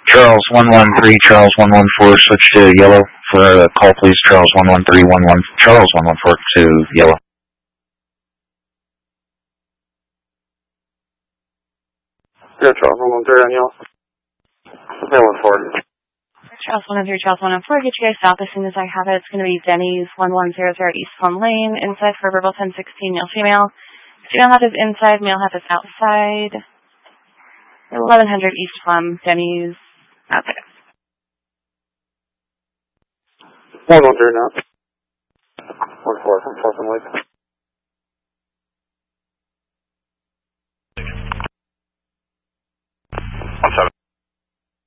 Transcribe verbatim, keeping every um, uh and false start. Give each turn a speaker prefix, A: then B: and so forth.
A: Charles one one three, Charles one one four, switch to yellow for a call, please. Charles one one three, one one, Charles one one four to yellow.
B: Yeah, Charles one one three on yellow. Yeah, one four.
C: Charles one one three, Charles one one four, get you guys stopped as soon as I have it. It's going to be Denny's one one zero zero East Plum Lane, inside for verbal ten sixteen, male, female. Female half is inside, male half is outside. eleven hundred East Plum, Denny's, outside.
B: one one three now. one four, one four from Lake.